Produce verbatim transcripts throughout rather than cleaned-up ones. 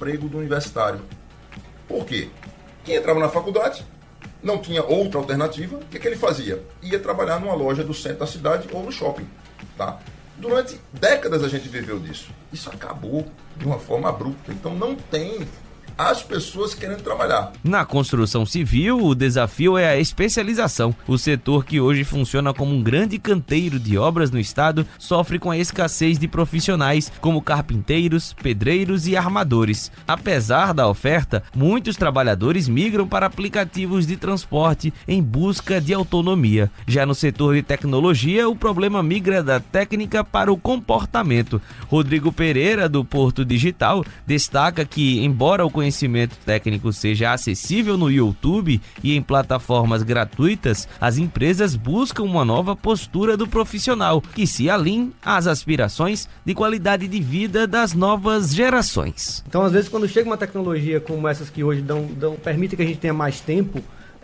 emprego do universitário. Por quê? Quem entrava na faculdade não tinha outra alternativa, o que, que ele fazia? Ia trabalhar numa loja do centro da cidade ou no shopping. Tá? Durante décadas a gente viveu disso. Isso acabou de uma forma abrupta. Então não tem as pessoas querendo trabalhar. Na construção civil, o desafio é a especialização. O setor, que hoje funciona como um grande canteiro de obras no estado, sofre com a escassez de profissionais como carpinteiros, pedreiros e armadores. Apesar da oferta, muitos trabalhadores migram para aplicativos de transporte em busca de autonomia. Já no setor de tecnologia, o problema migra da técnica para o comportamento. Rodrigo Pereira, do Porto Digital, destaca que, embora o conhecimento conhecimento técnico seja acessível no YouTube e em plataformas gratuitas, as empresas buscam uma nova postura do profissional, que se alinhe às aspirações de qualidade de vida das novas gerações. Então, às vezes, quando chega uma tecnologia como essas que hoje dão, dão, permite que a gente tenha mais tempo,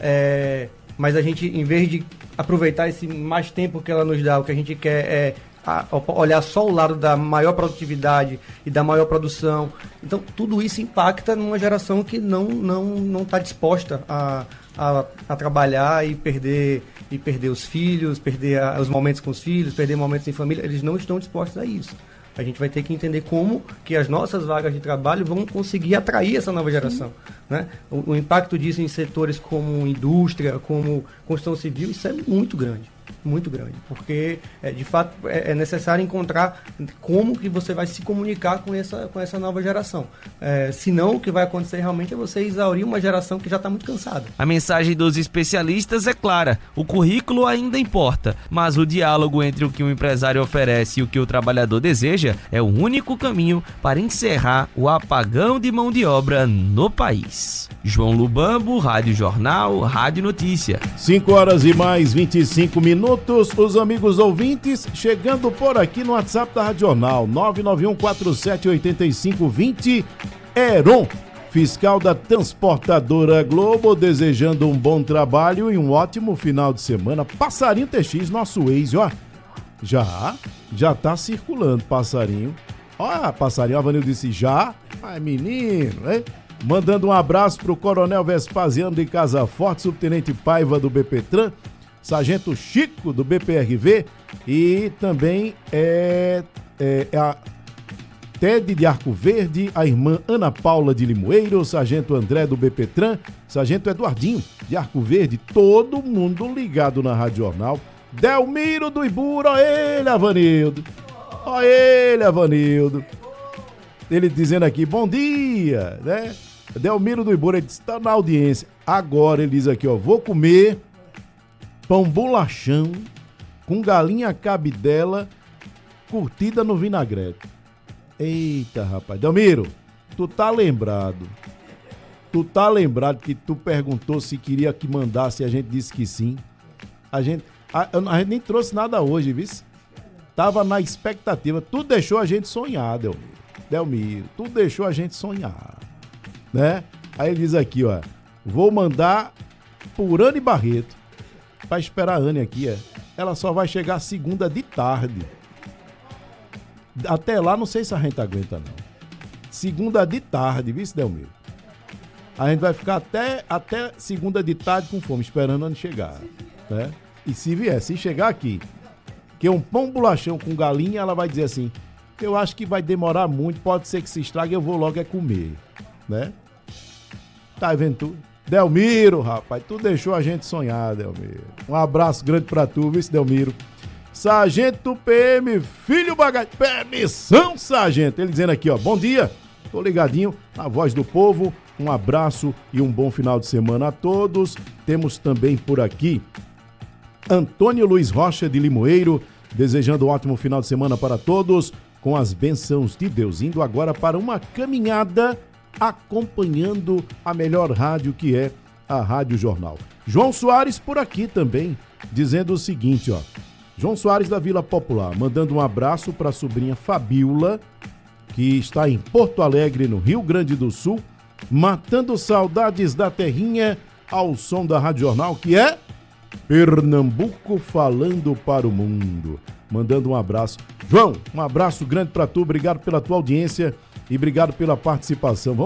é, mas a gente, em vez de aproveitar esse mais tempo que ela nos dá, o que a gente quer é a olhar só o lado da maior produtividade e da maior produção. Então, tudo isso impacta numa geração que não não não está disposta a, a, a trabalhar e perder, e perder os filhos, perder a, os momentos com os filhos, perder momentos em família. Eles não estão dispostos a isso. A gente vai ter que entender como que as nossas vagas de trabalho vão conseguir atrair essa nova geração. Né? O, o impacto disso em setores como indústria, como construção civil, isso é muito grande. Muito grande, porque é, de fato é, é necessário encontrar como que você vai se comunicar com essa, com essa nova geração. É, senão o que vai acontecer realmente é você exaurir uma geração que já está muito cansada. A mensagem dos especialistas é clara: o currículo ainda importa, mas o diálogo entre o que o empresário oferece e o que o trabalhador deseja é o único caminho para encerrar o apagão de mão de obra no país. João Lubambo, Rádio Jornal, Rádio Notícia. cinco horas e mais vinte e cinco minutos. Os amigos ouvintes chegando por aqui no WhatsApp da Rádio Jornal, nove nove um quatro sete oito cinco dois zero. Heron, fiscal da Transportadora Globo, desejando um bom trabalho e um ótimo final de semana. Passarinho T X, nosso ex, ó, já, já tá circulando, passarinho. Ó, passarinho, a Vanil disse já. Ai, menino, hein? Mandando um abraço pro Coronel Vespasiano de Casa Forte, Subtenente Paiva do B P Tran, Sargento Chico do B P R V e também é, é, é a Ted de Arco Verde, a irmã Ana Paula de Limoeiro, Sargento André do B P Tran, Sargento Eduardinho de Arco Verde, todo mundo ligado na Rádio Jornal. Delmiro do Ibura, ó ele, Avanildo, ó ele, Avanildo. Ele dizendo aqui, bom dia, né? Delmiro do Ibura, ele está na audiência. Agora ele diz aqui, ó, vou comer pão bolachão com galinha cabidela curtida no vinagrete. Eita, rapaz. Delmiro, tu tá lembrado. Tu tá lembrado que tu perguntou se queria que mandasse e a gente disse que sim. A gente, a, a gente nem trouxe nada hoje, viu? Tava na expectativa. Tu deixou a gente sonhar, Delmiro. Delmiro, tu deixou a gente sonhar. Né? Aí ele diz aqui, ó. Vou mandar por Anne Barreto. Pra esperar a Anne aqui, é. Ela só vai chegar segunda de tarde. Até lá, não sei se a gente aguenta, não. Segunda de tarde, viu, Delmiro? A gente vai ficar até, até segunda de tarde com fome, esperando a Anne chegar, né? E se vier, se chegar aqui, que é um pão bolachão com galinha, ela vai dizer assim, eu acho que vai demorar muito, pode ser que se estrague, eu vou logo é comer, né? Tá vendo tu? Delmiro, rapaz, tu deixou a gente sonhar, Delmiro. Um abraço grande pra tu, viu, Delmiro? Sargento P M, filho bagagem. Permissão, sargento. Ele dizendo aqui, ó, bom dia. Tô ligadinho na voz do povo. Um abraço e um bom final de semana a todos. Temos também por aqui Antônio Luiz Rocha de Limoeiro, desejando um ótimo final de semana para todos, com as bênçãos de Deus. Indo agora para uma caminhada acompanhando a melhor rádio, que é a Rádio Jornal. João Soares por aqui também, dizendo o seguinte, ó. João Soares da Vila Popular, mandando um abraço para a sobrinha Fabiola, que está em Porto Alegre, no Rio Grande do Sul, matando saudades da terrinha ao som da Rádio Jornal, que é Pernambuco falando para o mundo. Mandando um abraço. João, um abraço grande para tu, obrigado pela tua audiência e obrigado pela participação. Vamos